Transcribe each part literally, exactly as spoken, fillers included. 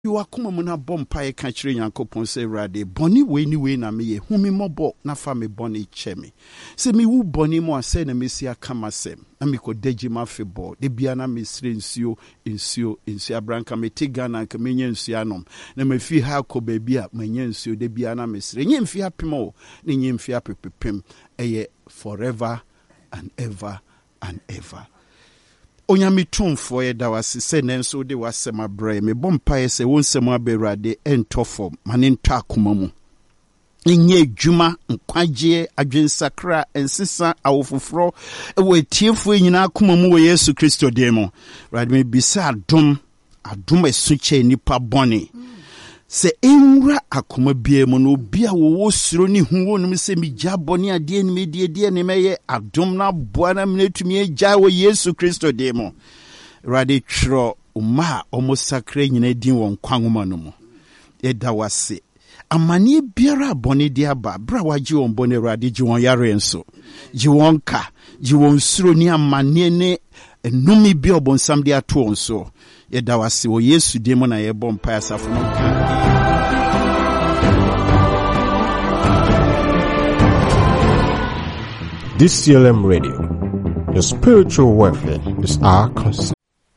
You are kumamuna bompaye kachiri Nyankopon se Awurade boni we ni we na meye humi mobo na fa me boni chemi se mi wu boni mo ase na mesi aka masem na mi ko deji ma febo de bia na mesire nsuo nsuo nsuo abranka me tigana nka menye nsuo anom na mafi ha ko ba bia menye nsuo de bia na mesire nye mfi apemo ne nye mfi apepepem eye forever and ever and ever. Onyame tumfo ye da wase se nenso de wasema bra me bompae se wonsem aberade entofo mane ntwa akoma mu enye adwuma nkwagie adwensakra ensesa awofofro ewo tiefo nyina akoma mu wo Yesu Kristo demo rade me bisa adom adom esuche nipa bone se enwura akoma bia mu no bia wo suro ni hu wonum se mi jabone ade ni medie die ne meye adom na boa na menetumi agya wo Yesu Kristo demo rade tro uma omosakra nyina din won kwanwoma no mu eda wase amani biara bone dia ba bra waji won bone rade ji won yare enso ji won ka ji won suro ni amane ne enumi bi obonsam dia to onso eda wase wo Yesu demo na ye bompa asafo no. This C L M Radio, your spiritual welfare is our concern.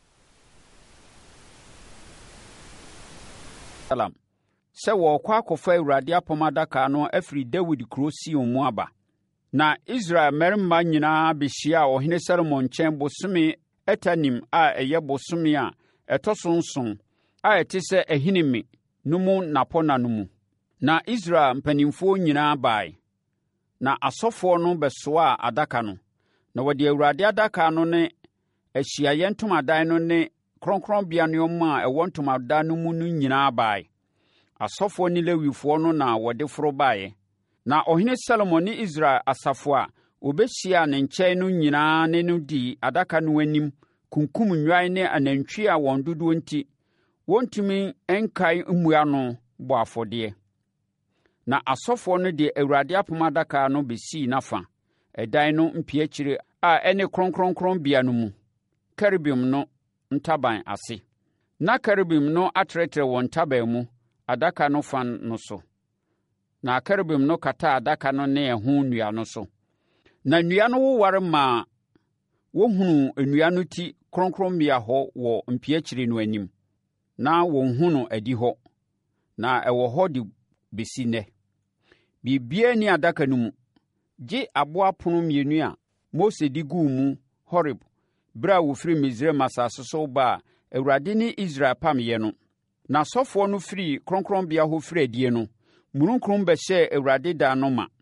Salam. Se wo kwa akofa Awurade apomadaka no afri David kuro Sion mu aba. Na Israel merima nyina behia ohene Solomon nchen bosome etanim a eye bosome a etosonson a etise ehinimi numu napona numu. Na Israel mpanimfo nyina bai. Na asofo no besoa adaka no na wode Awurade adaka no ne ahyiaye ntomadan no ne kronkronbea no ma ewo ntomadan no mu no nyina bai. Asofo ni Lewifo no na wode foro bae. Na ohene Solomon ni Israel asafo a obehia ne nkyɛn no nyina ne no di adaka no anim kunkum nwan ne anantwi a wɔn dodo nti wontumi enkai mmua no bɔ afɔde. Na asofo no de Awurade apomadaka no besi nafa ɛdan no mpiakyire a ɛne kronkronkron bia no mu kerubim no ntaban ase. Na kerubim no atretre wɔn ntaban mu adaka no fan no so. Na kerubim no kata adaka no ne ɛho nnua no so. Na nnua no woware ma wohunu nnua no ti kronkron bia hɔ wɔ mpiakyire no anim. Na wɔhunu adi hɔ. Na ɛwɔ hɔ de besi nɛ. Bibia ni adaka no mu gye aboa pono mienu a Mose di gu mu Horeb bra wo firi Misraim asase so ba Awurade ni Israel pamye no. Na sofo no firi kronkronbea ho firi adie no murunkrum bɛhyɛ Awurade da no ma.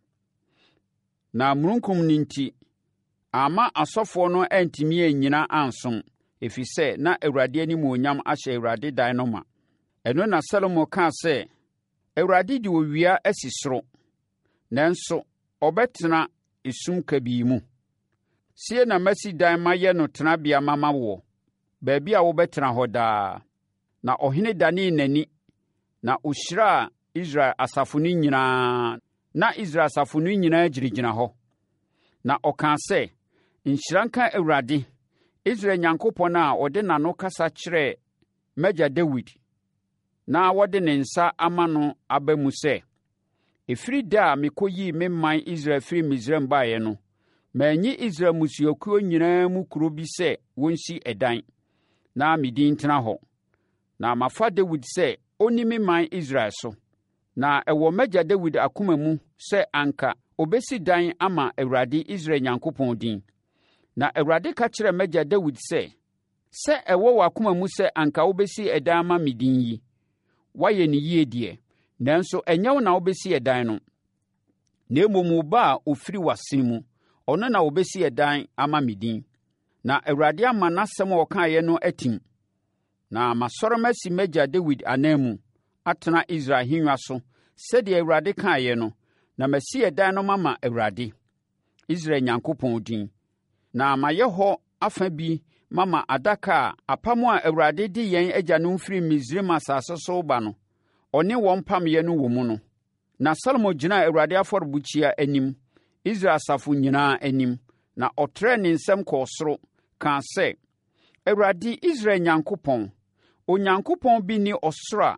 Na murunkrum ninti ama asofo no antimi anyina ansom efisɛ na Awurade ani mu onyam ahyɛ Awurade da no ma. Ɛno na Salomo ka sɛ Awurade di owia asisoro nanso obetena esum kabii mu. Sie na masi dan maye no tenabea mama wo baabi a wobetena hɔ daa. Na ɔhene dane nani na ohyira Israel asafo no nyinaa. Na Israel asafo no nyinaa gyinagyina hɔ. Na ɔka sɛ nhyira nka Awurade Israel Nyankopɔn a ɔde n'ano kasa kyerɛ Magya David na wɔde ne nsa ama no aba mu sɛ efiri da a mekoyi me man Israel firi Misraim baeɛ no manyi Israel musuakuo nyinaa mu kuro bi sɛ wonsi ɛdan na medin tena hɔ. Na mafa David sɛ onni me man Israel so. Na ɛwɔ Magya David akoma mu sɛ anka obesi dan ama Awurade Israel Nyankopɔn din. Na Awurade ka kyerɛ Magya David sɛ sɛ ɛwɔ wakoma mu sɛ anka obesi ɛdan ama me din yi wayɛ ne yie deɛ nanso ɛnyɛ wo na wobɛsi ɛdan no. Na mmom wo ba a ofiri w'asene mu ɔno na wobɛsi ɛdan ama me din. Na Awurade ama n'asɛm a ɔkaeɛ no atim. Na masɔre masi Magya David anan mu atena Israel ahennwa so sɛdeɛ Awurade kaeɛ no na masi ɛdan no mama Awurade Israel Nyankopɔn din. Na mayɛ hɔ afa bi mama adaka a apam a Awurade di yɛn agya no mfiri Misraim asase so ba no ɔne wɔn pamyɛ no wɔ mu no. Na Salomo gyina Awurade afɔrebukyia anim Israel asafo nyinaa anim na ɔtrɛ ne nsɛm kɔɔ soro kaa sɛ Awurade Israel Nyankopɔn Onyankopɔn bi ni ɔsoro a